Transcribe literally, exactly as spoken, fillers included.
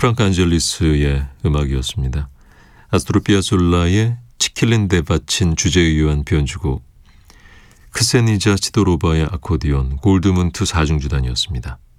프랑크 안젤리스의 음악이었습니다. 아스토르 피아솔라의 치킬린 데바친 주제의요한 변주곡, 크세니자 치도로바의 아코디온, 골드문트 사중주단이었습니다.